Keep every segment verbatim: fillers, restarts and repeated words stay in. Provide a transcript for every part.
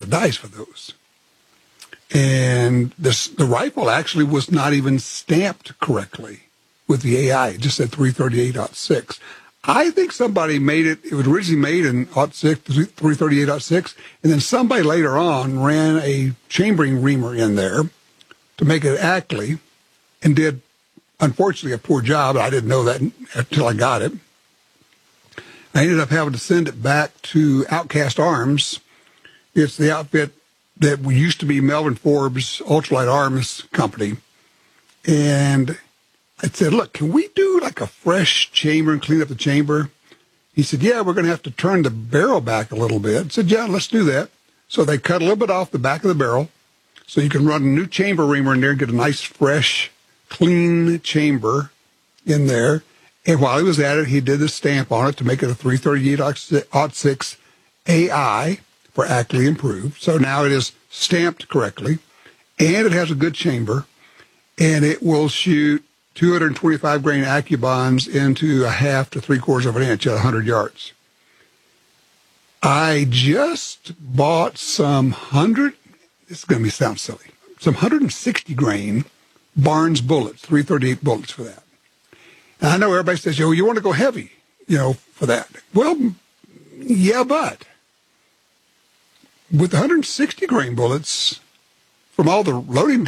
dice for those. And this, the rifle actually was not even stamped correctly with the A I. It just said three thirty-eight aught six. I think somebody made it, it was originally made in aught six, three thirty-eight aught six, and then somebody later on ran a chambering reamer in there to make it Ackley and did, unfortunately, a poor job. I didn't know that until I got it. I ended up having to send it back to Outcast Arms. It's the outfit that we used to be Melvin Forbes Ultralight Arms Company. And I said, look, can we do like a fresh chamber and clean up the chamber? He said, yeah, we're going to have to turn the barrel back a little bit. I said, yeah, let's do that. So they cut a little bit off the back of the barrel so you can run a new chamber reamer in there and get a nice, fresh, clean chamber in there. And while he was at it, he did the stamp on it to make it a three thirty-eight aught six A I for Ackley Improved. So now it is stamped correctly, and it has a good chamber, and it will shoot two hundred twenty-five grain AccuBonds into a half to three quarters of an inch at one hundred yards. I just bought some hundred, this is going to be sound silly, some one hundred sixty grain Barnes bullets, three thirty-eight bullets for that. And I know everybody says, yo, you want to go heavy, you know, for that. Well, yeah, but with one hundred sixty grain bullets from all the loading.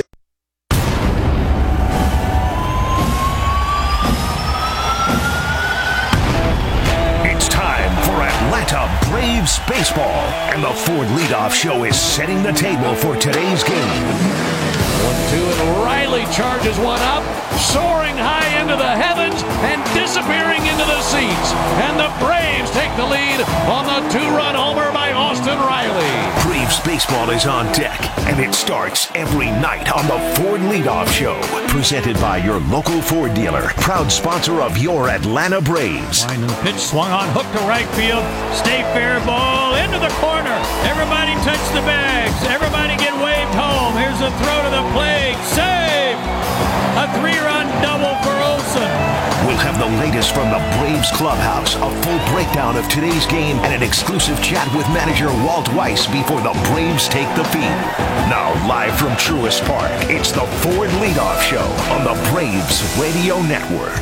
It's time for Atlanta Braves baseball, and the Ford Leadoff Show is setting the table for today's game. One, two, and Riley charges one up, soaring high into the heavens and disappearing into the seats. And the Braves take the lead on the two-run homer by Austin Riley. Braves baseball is on deck, and it starts every night on the Ford Leadoff Show. Presented by your local Ford dealer, proud sponsor of your Atlanta Braves. Line and pitch swung on, hook to right field. Stay fair ball into the corner. Everybody touch the bags. Everybody get waved home. Here's a throw to the plate. Save! A three-run double for Olsen. We'll have the latest from the Braves clubhouse, a full breakdown of today's game, and an exclusive chat with manager Walt Weiss before the Braves take the field. Now, live from Truist Park, it's the Ford Leadoff Show on the Braves Radio Network.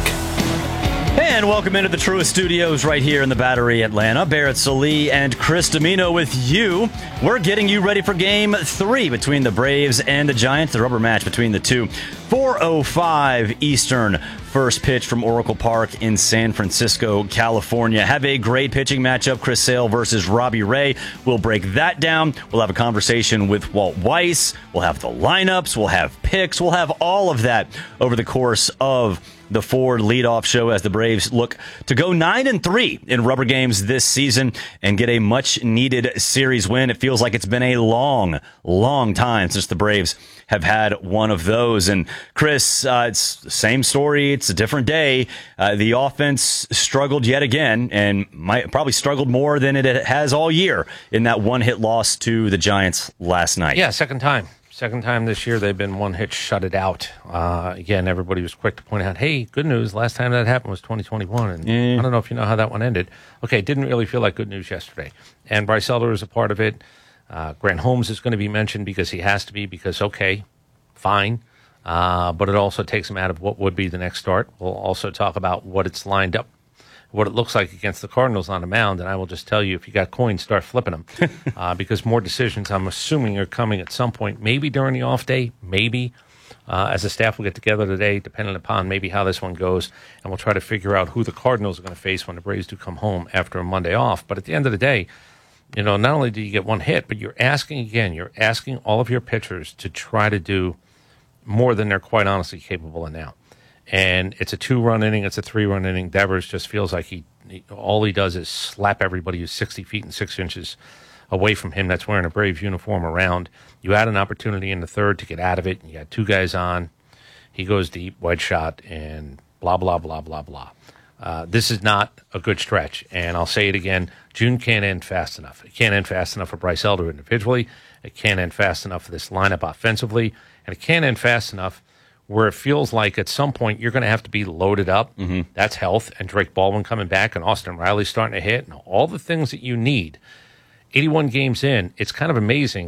And welcome into the Truist Studios right here in the Battery, Atlanta. Barrett Salee and Chris Domino with you. We're getting you ready for Game three between the Braves and the Giants, the rubber match between the two. four oh five Eastern, first pitch from Oracle Park in San Francisco, California. Have a great pitching matchup, Chris Sale versus Robbie Ray. We'll break that down. We'll have a conversation with Walt Weiss. We'll have the lineups. We'll have picks. We'll have all of that over the course of the Ford Leadoff Show as the Braves look to go nine and three in rubber games this season and get a much-needed series win. It feels like it's been a long, long time since the Braves have had one of those. And Chris, uh, it's the same story. It's a different day. Uh, the offense struggled yet again, and might probably struggled more than it has all year in that one-hit loss to the Giants last night. Yeah, second time. Second time this year they've been one hit, shut it out. Uh, again, everybody was quick to point out, hey, good news, last time that happened was twenty twenty-one. And mm. I don't know if you know how that one ended. Okay, it didn't really feel like good news yesterday. And Bryce Elder is a part of it. Uh, Grant Holmes is going to be mentioned because he has to be, because, okay, fine. Uh, but it also takes him out of what would be the next start. We'll also talk about what it's lined up, what it looks like against the Cardinals on the mound, and I will just tell you, if you got coins, start flipping them, uh, because more decisions, I'm assuming, are coming at some point, maybe during the off day, maybe. Uh, as a staff, we'll get together today, depending upon maybe how this one goes, and we'll try to figure out who the Cardinals are going to face when the Braves do come home after a Monday off. But at the end of the day, you know, not only do you get one hit, but you're asking, again, you're asking all of your pitchers to try to do more than they're quite honestly capable of now. And it's a two-run inning. It's a three-run inning. Devers just feels like he, he all he does is slap everybody who's sixty feet and six inches away from him that's wearing a Braves uniform around. You had an opportunity in the third to get out of it. And you had two guys on. He goes deep, wide shot, and blah, blah, blah, blah, blah. Uh, this is not a good stretch. And I'll say it again, June can't end fast enough. It can't end fast enough for Bryce Elder individually. It can't end fast enough for this lineup offensively. And it can't end fast enough where it feels like at some point you're going to have to be loaded up. Mm-hmm. That's health, and Drake Baldwin coming back, and Austin Riley starting to hit, and all the things that you need. eighty-one games in, it's kind of amazing